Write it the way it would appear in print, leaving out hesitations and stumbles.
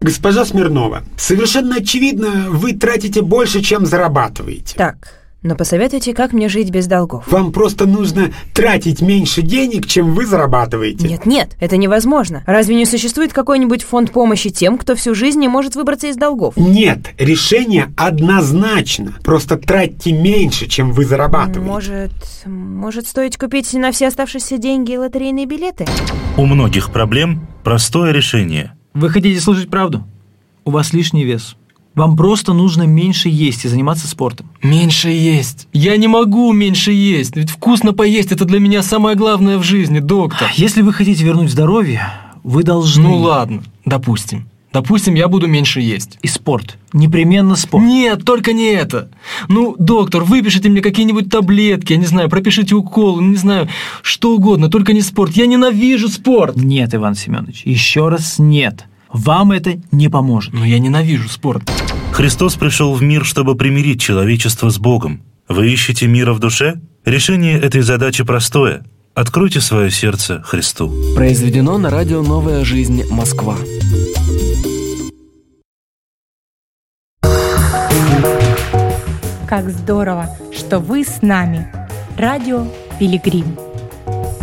Госпожа Смирнова, совершенно очевидно, вы тратите больше, чем зарабатываете. Так, но посоветуйте, как мне жить без долгов. Вам просто нужно тратить меньше денег, чем вы зарабатываете. Нет, это невозможно. Разве не существует какой-нибудь фонд помощи тем, кто всю жизнь не может выбраться из долгов? Нет, решение однозначно. Просто тратьте меньше, чем вы зарабатываете. Может стоит купить на все оставшиеся деньги лотерейные билеты? У многих проблем простое решение. Вы хотите слышать правду? У вас лишний вес. Вам просто нужно меньше есть и заниматься спортом. Меньше есть? Я не могу меньше есть. Ведь вкусно поесть – это для меня самое главное в жизни, доктор. Если вы хотите вернуть здоровье, вы должны... Ну ладно, допустим. Допустим, я буду меньше есть. И спорт. Непременно спорт. Нет, только не это. Ну, доктор, выпишите мне какие-нибудь таблетки, я не знаю, пропишите укол, не знаю, что угодно, только не спорт. Я ненавижу спорт. Нет, Иван Семенович, еще раз нет. Вам это не поможет. Но я ненавижу спорт. Христос пришел в мир, чтобы примирить человечество с Богом. Вы ищете мира в душе? Решение этой задачи простое. Откройте свое сердце Христу. Произведено на радио «Новая жизнь. Москва». Как здорово, что вы с нами. Радио «Пилигрим».